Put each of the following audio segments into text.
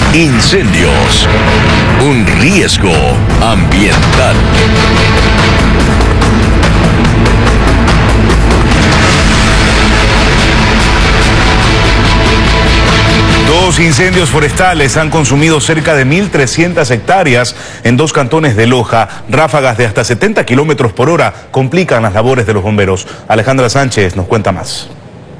Incendios. Un riesgo ambiental. Dos incendios forestales han consumido cerca de 1.300 hectáreas en dos cantones de Loja. Ráfagas de hasta 70 kilómetros por hora complican las labores de los bomberos. Alejandra Sánchez nos cuenta más.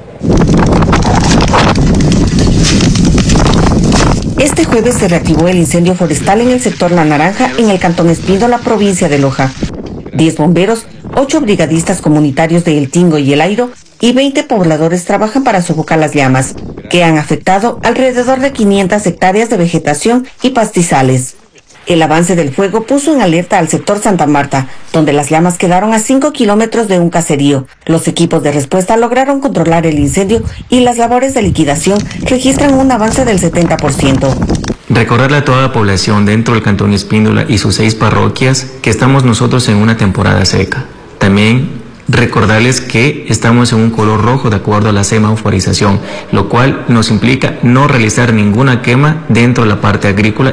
Este jueves se reactivó el incendio forestal en el sector La Naranja, en el cantón Espíndola, provincia de Loja. 10 bomberos, 8 brigadistas comunitarios de El Tingo y El Airo y 20 pobladores trabajan para sofocar las llamas, que han afectado alrededor de 500 hectáreas de vegetación y pastizales. El avance del fuego puso en alerta al sector Santa Marta, donde las llamas quedaron a 5 kilómetros de un caserío. Los equipos de respuesta lograron controlar el incendio y las labores de liquidación registran un avance del 70%. Recordarle a toda la población dentro del cantón Espíndola y sus 6 parroquias que estamos nosotros en una temporada seca. También recordarles que estamos en un color rojo de acuerdo a la semaforización, lo cual nos implica no realizar ninguna quema dentro de la parte agrícola.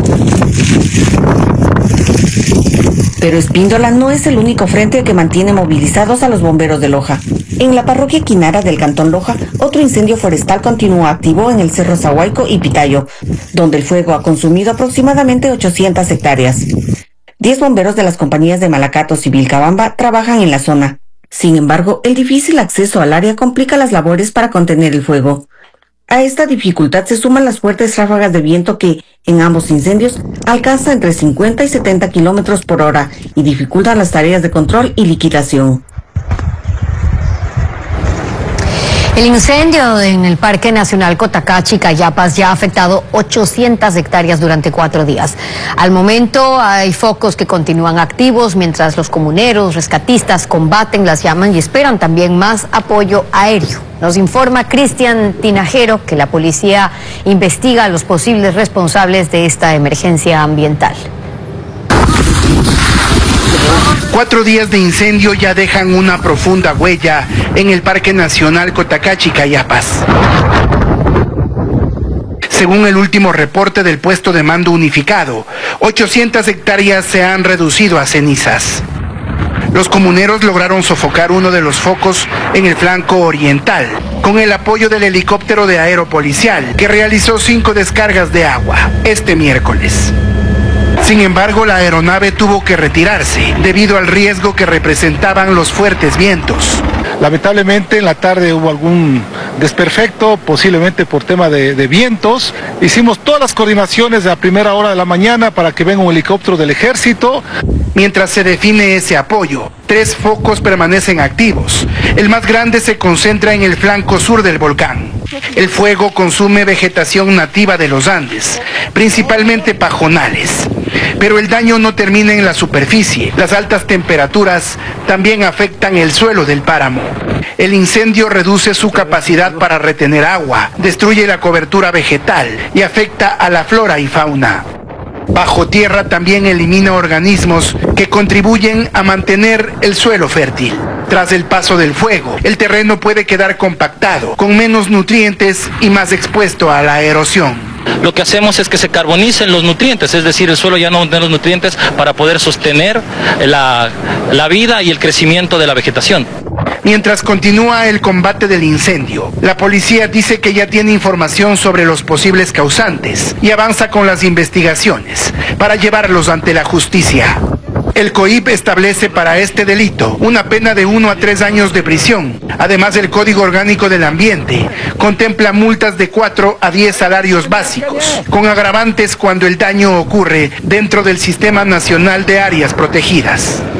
Pero Espíndola no es el único frente que mantiene movilizados a los bomberos de Loja. En la parroquia Quinara del cantón Loja, otro incendio forestal continúa activo en el Cerro Zahuayco y Pitayo, donde el fuego ha consumido aproximadamente 800 hectáreas. 10 bomberos de las compañías de Malacatos y Vilcabamba trabajan en la zona. Sin embargo, el difícil acceso al área complica las labores para contener el fuego. A esta dificultad se suman las fuertes ráfagas de viento que, en ambos incendios, alcanzan entre 50 y 70 kilómetros por hora y dificultan las tareas de control y liquidación. El incendio en el Parque Nacional Cotacachi, Cayapas, ya ha afectado 800 hectáreas durante 4 días. Al momento hay focos que continúan activos mientras los comuneros, rescatistas combaten las llamas y esperan también más apoyo aéreo. Nos informa Cristian Tinajero que la policía investiga a los posibles responsables de esta emergencia ambiental. 4 días de incendio ya dejan una profunda huella en el Parque Nacional Cotacachi, Cayapas. Según el último reporte del puesto de mando unificado, 800 hectáreas se han reducido a cenizas. Los comuneros lograron sofocar uno de los focos en el flanco oriental, con el apoyo del helicóptero de aeropolicial, que realizó 5 descargas de agua este miércoles. Sin embargo, la aeronave tuvo que retirarse debido al riesgo que representaban los fuertes vientos. Lamentablemente en la tarde hubo algún desperfecto, posiblemente por tema de vientos. Hicimos todas las coordinaciones a primera hora de la mañana para que venga un helicóptero del ejército. Mientras se define ese apoyo, 3 focos permanecen activos. El más grande se concentra en el flanco sur del volcán. El fuego consume vegetación nativa de los Andes, principalmente pajonales. Pero el daño no termina en la superficie. Las altas temperaturas también afectan el suelo del páramo. El incendio reduce su capacidad para retener agua, destruye la cobertura vegetal y afecta a la flora y fauna. Bajo tierra también elimina organismos que contribuyen a mantener el suelo fértil. Tras el paso del fuego, el terreno puede quedar compactado, con menos nutrientes y más expuesto a la erosión. Lo que hacemos es que se carbonicen los nutrientes, es decir, el suelo ya no tiene los nutrientes para poder sostener la vida y el crecimiento de la vegetación. Mientras continúa el combate del incendio, la policía dice que ya tiene información sobre los posibles causantes y avanza con las investigaciones para llevarlos ante la justicia. El COIP establece para este delito una pena de 1 a 3 años de prisión. Además, el Código Orgánico del Ambiente contempla multas de 4 a 10 salarios básicos, con agravantes cuando el daño ocurre dentro del Sistema Nacional de Áreas Protegidas.